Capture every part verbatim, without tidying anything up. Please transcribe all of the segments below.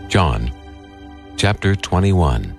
John, chapter twenty-one.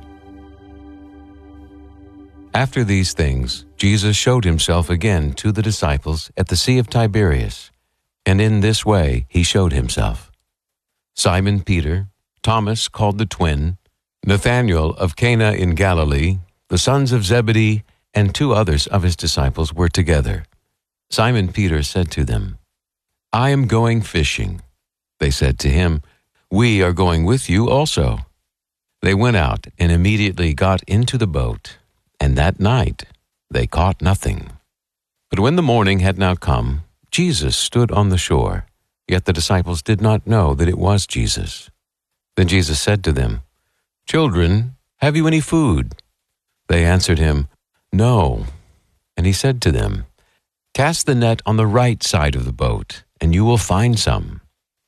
After these things, Jesus showed himself again to the disciples at the Sea of Tiberias, and in this way he showed himself. Simon Peter, Thomas called the twin, Nathanael of Cana in Galilee, the sons of Zebedee, and two others of his disciples were together. Simon Peter said to them, "I am going fishing." They said to him, "We are going with you also." They went out and immediately got into the boat, and that night they caught nothing. But when the morning had now come, Jesus stood on the shore, yet the disciples did not know that it was Jesus. Then Jesus said to them, "Children, have you any food?" They answered him, "No." And he said to them, "Cast the net on the right side of the boat, and you will find some."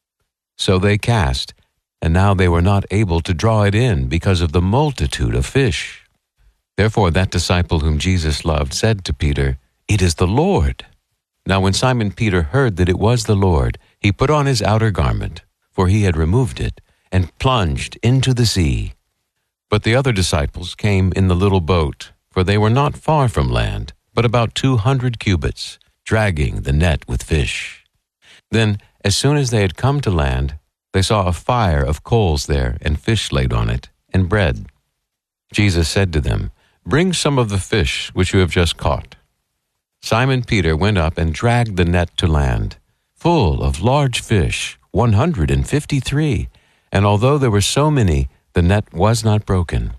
So they cast, and now they were not able to draw it in because of the multitude of fish. Therefore that disciple whom Jesus loved said to Peter, "It is the Lord." Now when Simon Peter heard that it was the Lord, he put on his outer garment, for he had removed it, and plunged into the sea. But the other disciples came in the little boat, for they were not far from land, but about two hundred cubits, dragging the net with fish. Then, as soon as they had come to land, they saw a fire of coals there, and fish laid on it, and bread. Jesus said to them, "Bring some of the fish which you have just caught." Simon Peter went up and dragged the net to land, full of large fish, one hundred and fifty-three, and although there were so many, the net was not broken.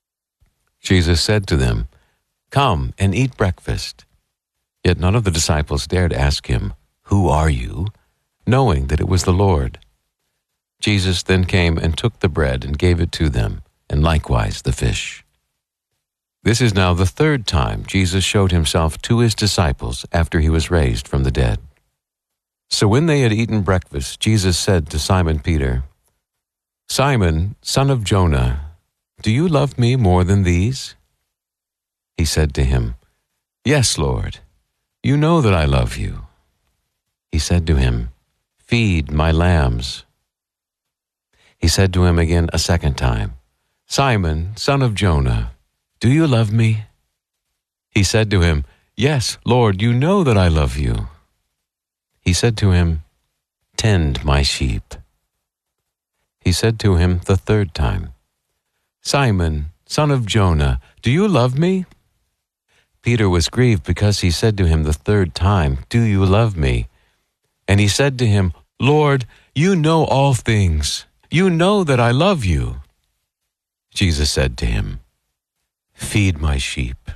Jesus said to them, "Come and eat breakfast." Yet none of the disciples dared ask him, "Who are you?" knowing that it was the Lord. Jesus then came and took the bread and gave it to them, and likewise the fish. This is now the third time Jesus showed himself to his disciples after he was raised from the dead. So when they had eaten breakfast, Jesus said to Simon Peter, "Simon, son of Jonah, do you love me more than these?" He said to him, "Yes, Lord, you know that I love you." He said to him, "Feed my lambs." He said to him again a second time, "Simon, son of Jonah, do you love me?" He said to him, "Yes, Lord, you know that I love you." He said to him, "Tend my sheep." He said to him the third time, "Simon, son of Jonah, do you love me?" Peter was grieved because he said to him the third time, "Do you love me?" And he said to him, "Lord, you know all things. You know that I love you." Jesus said to him, "Feed my sheep.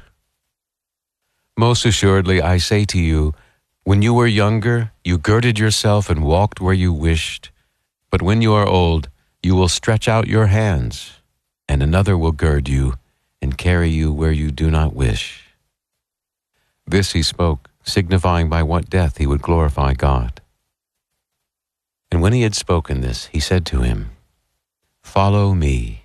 Most assuredly I say to you, when you were younger, you girded yourself and walked where you wished. But when you are old, you will stretch out your hands, and another will gird you and carry you where you do not wish." This he spoke, signifying by what death he would glorify God. And when he had spoken this, he said to him, "Follow me."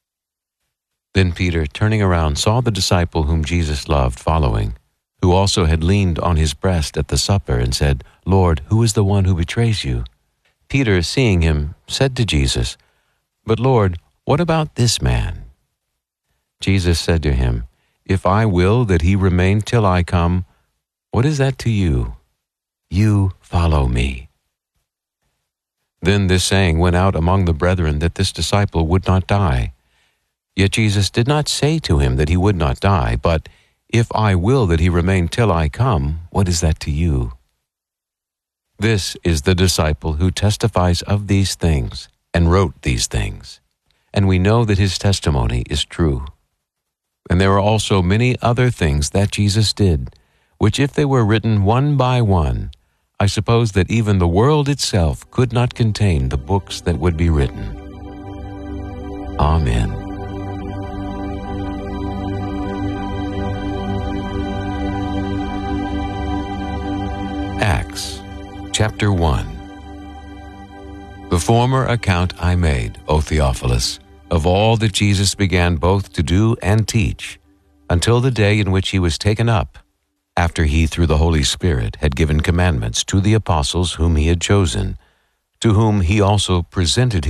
Then Peter, turning around, saw the disciple whom Jesus loved following, who also had leaned on his breast at the supper, and said, "Lord, who is the one who betrays you?" Peter, seeing him, said to Jesus, "But Lord, what about this man?" Jesus said to him, "If I will that he remain till I come, what is that to you? You follow me." Then this saying went out among the brethren that this disciple would not die. Yet Jesus did not say to him that he would not die, but, "If I will that he remain till I come, what is that to you?" This is the disciple who testifies of these things and wrote these things, and we know that his testimony is true. And there are also many other things that Jesus did, which if they were written one by one, I suppose that even the world itself could not contain the books that would be written. Amen. Acts, chapter one. The former account I made, O Theophilus, of all that Jesus began both to do and teach, until the day in which he was taken up, after he through the Holy Spirit had given commandments to the apostles whom he had chosen, to whom he also presented